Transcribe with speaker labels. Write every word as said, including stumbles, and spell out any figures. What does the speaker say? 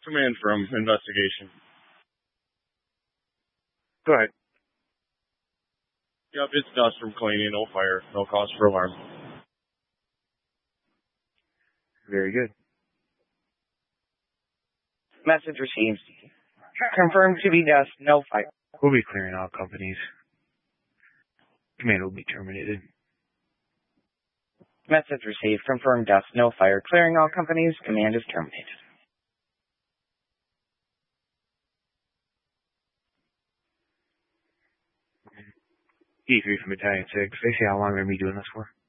Speaker 1: Command from investigation.
Speaker 2: Go ahead.
Speaker 1: Yep, it's dust from cleaning, no fire, no cause for alarm.
Speaker 2: Very good.
Speaker 3: Message received. Confirmed to be dust, no fire.
Speaker 2: We'll be clearing all companies. Command will be terminated.
Speaker 3: Message received. Confirmed dust, no fire. Clearing all companies. Command is terminated.
Speaker 2: E three from Battalion six. They say how long they're going to be doing this for?